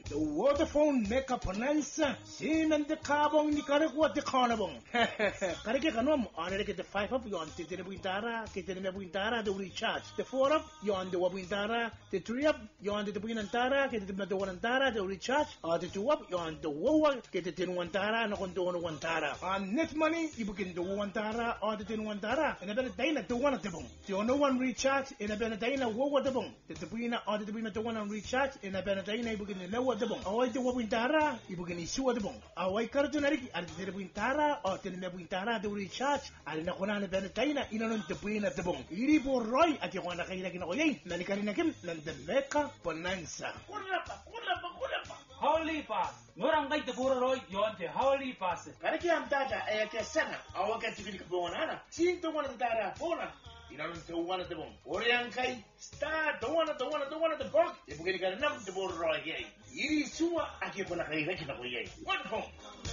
The Waterphone Mecca Bonanza. Sin and the carbon ni kareku the carnabon. Kareke kanom on the 5 of yon to the Wintara, Kitin Wintara, the recharge. The 4 up yon the Wabintara, the 3 up yon the Winantara, get the Wantara, the recharge, or the 2 up yon the Wowa, get the Wantara, no one to Wantara. On net money, you begin the Wantara or the Wantara, and a better day to one of the boom. The no one recharge in a Benedina Wowa the boom. The Buina or the Buina to one on recharge in a Benedina, you begin the lower the boom. Away the Wabintara, you begin the sewer the boom. Away Cardinari, and the Wintara or the Wintara, the recharge, and the Honana Benedina in on the Buina the boom. Iribo Roy at the one of Nanikarinakim, and the Mecca Bonanza. Holy Pass. Norang the Burroy, yon the Holy Pass. Karakiam Data, a Sana, our Catholic Bonana, seeing the one of the Data Bona. You know, the one of the bone. Oriankai, start the one of the book. If we're going to get enough the Burroy, yea. Yiri Sua, I keep on a regular way. What home?